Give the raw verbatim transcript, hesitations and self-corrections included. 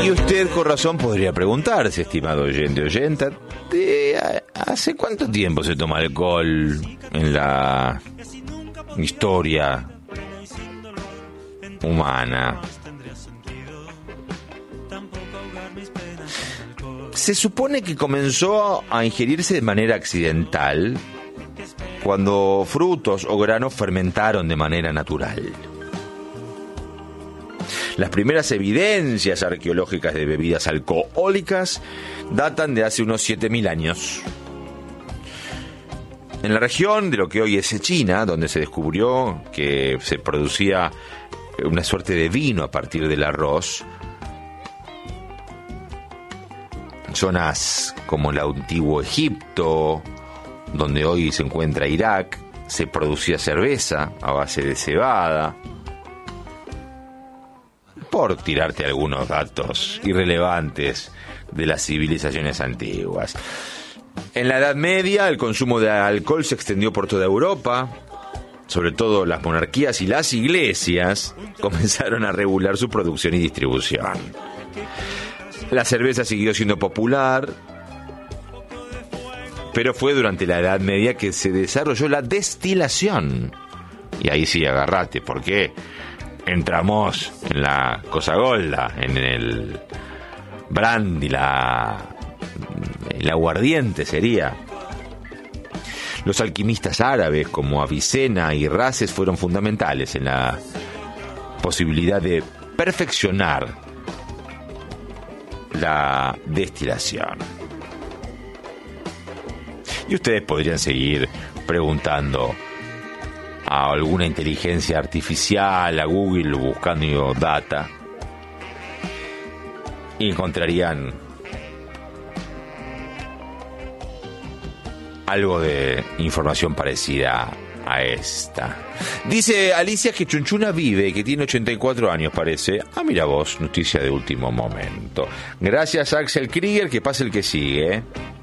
Y usted con razón podría preguntarse, estimado oyente oyenta, ¿de hace cuánto tiempo se toma alcohol en la historia humana? Se supone que comenzó a ingerirse de manera accidental cuando frutos o granos fermentaron de manera natural. Las primeras evidencias arqueológicas de bebidas alcohólicas datan de hace unos siete mil años. En la región de lo que hoy es China, donde se descubrió que se producía una suerte de vino a partir del arroz, zonas como el antiguo Egipto, donde hoy se encuentra Irak, se producía cerveza a base de cebada. Por tirarte algunos datos irrelevantes de las civilizaciones antiguas. En la Edad Media, el consumo de alcohol se extendió por toda Europa. Sobre todo las monarquías y las iglesias comenzaron a regular su producción y distribución. La cerveza siguió siendo popular, pero fue durante la Edad Media que se desarrolló la destilación. Y ahí sí, agarrate, porque entramos en la cosa golda, en el brandy, la, el aguardiente sería. Los alquimistas árabes como Avicena y Races fueron fundamentales en la posibilidad de perfeccionar la destilación. Y ustedes podrían seguir preguntando a alguna inteligencia artificial, a Google, buscando data, y encontrarían algo de información parecida a esta. Dice Alicia que Chunchuna vive, que tiene ochenta y cuatro años, parece. Ah, mira vos, noticia de último momento. Gracias, Axel Krieger, que pase el que sigue, ¿eh?